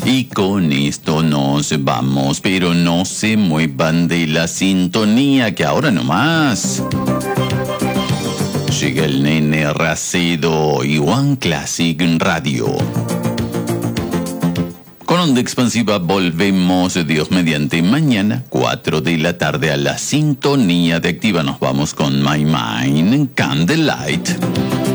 Y con esto nos vamos, pero no se muevan de la sintonía, que ahora nomás llega el Nene Racedo y One Classic Radio. Con Onda Expansiva volvemos, Dios mediante, mañana, 4 de la tarde, a la sintonía de Activa. Nos vamos con My Mind, Candlelight.